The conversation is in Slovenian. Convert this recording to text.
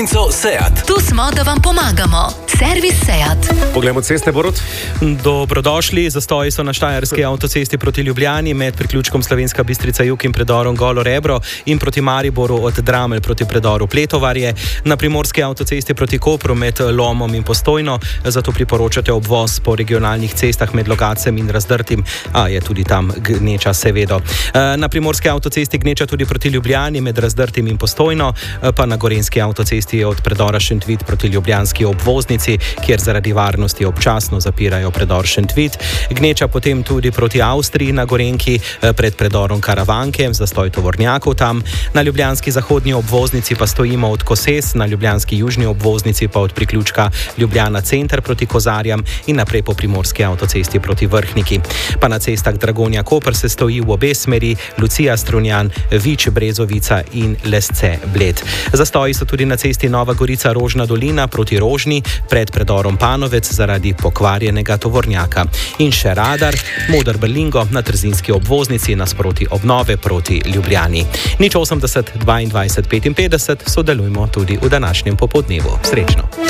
Seat. Tu smo, da vam pomagamo. Servis Seat. Poglejmo ceste, Borut. Dobrodošli. Zastoji so na Štajerski avtocesti proti Ljubljani med priključkom Slovenska Bistrica Jug in predorom Golo Rebro in proti Mariboru od Dramelj proti predoru Pletovarje. Na Primorski avtocesti proti Kopru med Lomom in Postojno. Zato priporočate obvoz po regionalnih cestah med Logatcem in Razdrtim. A je tudi tam gneča, seveda. Na Primorski avtocesti gneča tudi proti Ljubljani med Razdrtim in Postojno, pa na Gorenjski avtocesti od predora Šentvid proti ljubljanski obvoznici, kjer zaradi varnosti občasno zapirajo predor Šentvid. Gneča potem tudi proti Avstriji na Gorenjki pred predorom Karavanke, zastoj tovornjakov tam. Na ljubljanski zahodni obvoznici pa stojimo od Koses, na ljubljanski južni obvoznici pa od priključka Ljubljana center proti Kozarjam in naprej po Primorski avtocesti proti Vrhniki. Pa na cestah Dragonja Koper se stoji v obe smeri, Lucija Strunjan, Vič Brezovica in Lesce Bled. Zastoji so tudi na cesti Nova Gorica Rožna dolina proti Rožni pred predorom Panovec zaradi pokvarjenega tovornjaka. In še radar, Moder Berlingo na trzinski obvoznici nasproti obnove proti Ljubljani. 080 22 55, sodelujmo tudi v današnjem popoldnevu. Srečno!